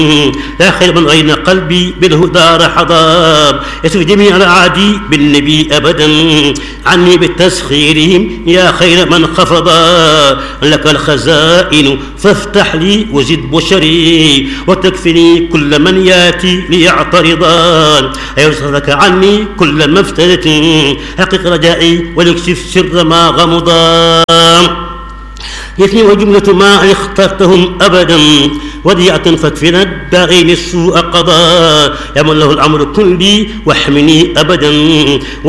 لا خير من غين قلبي بالهدى حضاب يسر جميع الأعادي بالنبي أبدا عني بتسخيرهم يا خير من خفضا لك الخزائن فافتح لي وزد بشري وتكفني كل من ياتي ليعترضا أيرسلك عني كل ما افتدت حقق رجائي وليكشف سر ما غمضا يثني وجملة ما اخترتهم أبدا وديعة فاكفنا الداغين السوء قضاء يا من له الأمر كلي واحمني أبدا